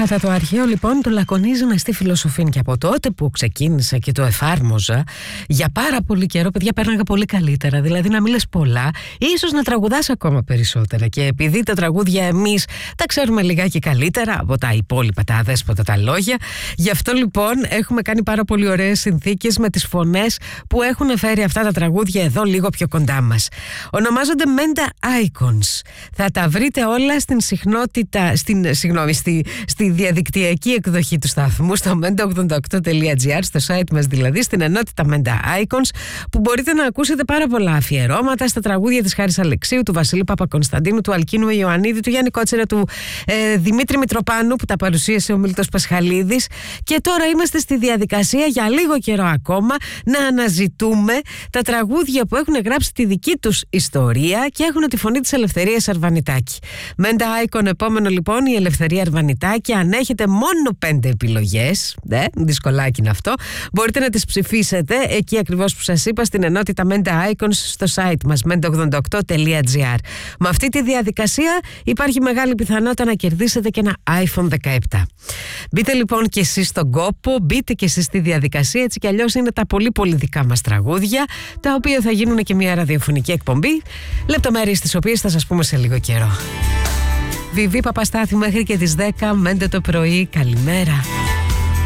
Κατά το αρχαίο λοιπόν το λακωνίζουμε στη φιλοσοφία και από τότε που ξεκίνησα και το εφάρμοζα για πάρα πολύ καιρό, παιδιά, πέρναγα πολύ καλύτερα. Δηλαδή να μην λες πολλά, ίσως να τραγουδάς ακόμα περισσότερα. Και επειδή τα τραγούδια εμείς τα ξέρουμε λιγάκι καλύτερα από τα υπόλοιπα, τα αδέσποτα τα λόγια, γι' αυτό λοιπόν έχουμε κάνει πάρα πολύ ωραίες συνθήκες με τις φωνές που έχουν φέρει αυτά τα τραγούδια εδώ λίγο πιο κοντά μας. Ονομάζονται Menda Icons. Θα τα βρείτε όλα στην συχνότητα, στη διαδικτυακή εκδοχή του σταθμού, στο menda88.gr, στο site μας δηλαδή, στην ενότητα Menda Icons, που μπορείτε να ακούσετε πάρα πολλά αφιερώματα στα τραγούδια της Χάρης Αλεξίου, του Βασίλη Παπακωνσταντίνου, του Αλκίνου Ιωαννίδη, του Γιάννη Κότσερα, του Δημήτρη Μητροπάνου, που τα παρουσίασε ο Μίλτος Πασχαλίδης. Και τώρα είμαστε στη διαδικασία για λίγο καιρό ακόμα να αναζητούμε τα τραγούδια που έχουν γράψει τη δική τους ιστορία και έχουν τη φωνή της Ελευθερίας Αρβανιτάκη. Menda Icon, επόμενο λοιπόν, η Ελευθερία Αρβανιτάκη. Αν έχετε μόνο 5 επιλογές, δυσκολάκι είναι αυτό, μπορείτε να τις ψηφίσετε εκεί ακριβώς που σας είπα, στην ενότητα Menda Icons στο site μας menda88.gr. Με αυτή τη διαδικασία υπάρχει μεγάλη πιθανότητα να κερδίσετε και ένα iPhone 17. Μπείτε λοιπόν και εσείς στον κόπο, μπείτε και εσείς στη διαδικασία, έτσι κι αλλιώς είναι τα πολύ πολύ δικά μας τραγούδια, τα οποία θα γίνουν και μια ραδιοφωνική εκπομπή, λεπτομέρειες τις οποίες θα σας πούμε σε λίγο καιρό. Βιβί Παπαστάθη μέχρι και τις 10, Μέντε το πρωί, καλημέρα.